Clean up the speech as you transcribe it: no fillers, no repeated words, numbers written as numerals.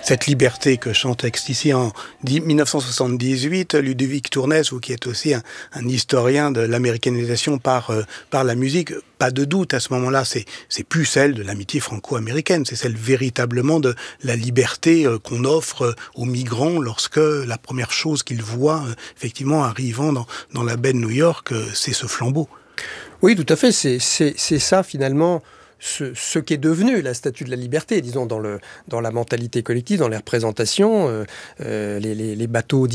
Cette liberté que chante ici en 1978, Ludovic Tournez, vous qui êtes aussi un historien de l'américanisation par la musique, pas de doute à ce moment-là, c'est plus celle de l'amitié franco-américaine, c'est celle véritablement de la liberté qu'on offre aux migrants lorsque la première chose qu'ils voient effectivement arrivant dans la baie de New York, c'est ce flambeau. Oui, tout à fait, c'est ça finalement. Ce qu'est devenu la Statue de la Liberté, disons, dans la mentalité collective, dans les représentations, les bateaux